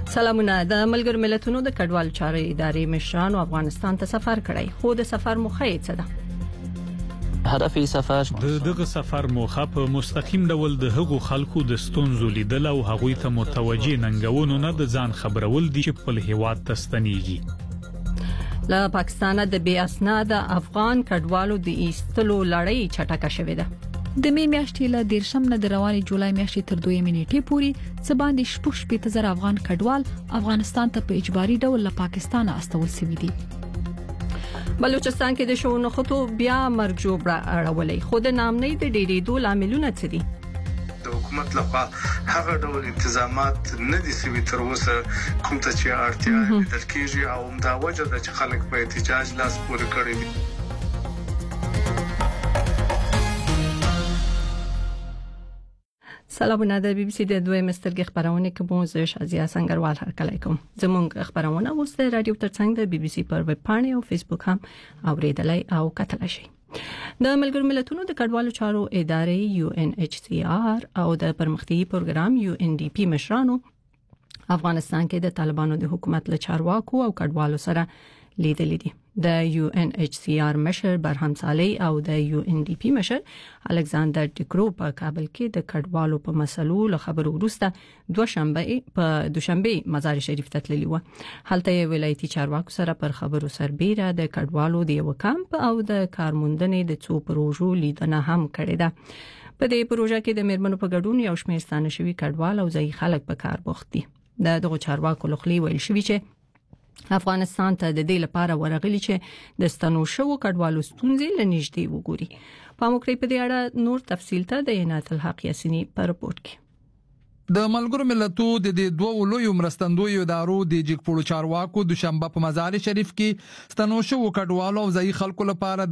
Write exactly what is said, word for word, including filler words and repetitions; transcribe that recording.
سلامونه. د ملګر ملتونو د کډوال چارې ادارې مشرانو افغانستان ته سفر کړی، خو د سفر موخه یې څه ده؟ هدف یې سفر د دغه سفر موخه په مستقیم ډول د هغو خلکو د ستونزو لیدل او هغوی ته متوجه ننګونو نه د ځان خبرول دي چې په هیواد ته ستنېږي. له پاکستانه د بې اسناده افغان کډوالو د ایستلو لړۍ چټکه شوې ده. د می میاشتې له دیرشم نه د روانې جولای میاشتې تر دویمې نیټې پورې څه باندې شپږ شپېته زره افغان کډوال افغانستان ته په اجباري ډول له پاکستانه استول شوي دي. بلوچستان کې د شونو خطو بیا مرګ جوړه اړولې، خو د نامنۍ د ډېرېدو لاملونه څه دي؟ د حکومت لخوا هغه ډول انتظامات نه دي سوي تر اوسه کوم ته چې اړتیا لیدل کېږي، او دا وجه ده چې خلک په احتجاج لاس پورې کړی دي. سلامونه. د بي بي سي د دوه مسترګ خبرونه کې مو زه شازیا سنگروال هرکلی کوم. زموږ خبرونه اوس د رادیو ترڅنګ د بي بي سي پر ویب پاڼه او فیسبوک هم اوریدلای او کتلای شئ. د ملګر ملتونو د کډوالو چارو ادارې یو ان ایچ سی آر او د پرمختیايي پروګرام یو ان ډي پی مشرانو افغانستان کې د طالبانو د حکومت له چارواکو او کډوالو سره لیدلې دي. د یو ان ایچ سی آر مشر برهم صالح او د یو ان ډي پی مشر الکساندر ټیکرو په کابل کې د کډوالو په مسلو له خبرو وروسته دوشنبه په دوشنبه مزار شریف ته تللی و. هلته ولایتي چارواکو سره پر خبرو سربېره د کډوالو د یو کمپ او د کارموندنې د څو پروژو لیدنه هم کړې ده. په دې پروژه کې د میرمنو په ګډون یو شمېر ستانه شوي کډوال او ځایي خلک په کار بوخت دي. د دغه چارواکو لخوا ویل شوی چې افغانستان ته د دې لپاره ورغلي چې د ستنو شو کډوالو ستونزې لنیږدې وګوري. په موکري په دې اړه نور تفصیل ته د عنایت الحق یاسینی په رپورت کې. د ملګرو ملتونو د دې دوه لویو مرستندویو ادارو د جګپړو چارواکو دوشنبه په مزار شریف کې ستنو شو کډوالو او ځای خلکو لپاره